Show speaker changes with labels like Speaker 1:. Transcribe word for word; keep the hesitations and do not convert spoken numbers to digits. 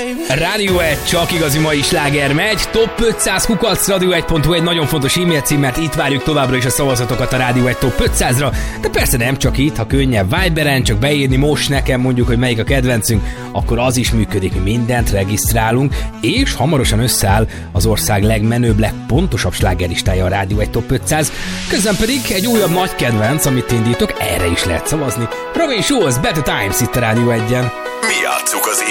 Speaker 1: Rádió egy, csak igazi mai sláger megy. Top ötszáz kukac rádió egy pont hu egy nagyon fontos e-mail cím, mert itt várjuk továbbra is a szavazatokat a Rádió egy Top ötszázra. De persze nem csak itt, ha könnyebb Viberen, csak beírni most nekem mondjuk, hogy melyik a kedvencünk, akkor az is működik, mindent regisztrálunk, és hamarosan összeáll az ország legmenőbb, legpontosabb slágerlistája a Rádió egy Top ötszáz. Közben pedig egy újabb nagy kedvenc, amit indítok, erre is lehet szavazni. Robin Schulz, Better Times itt a Rádió egyen.
Speaker 2: Mi játsszuk az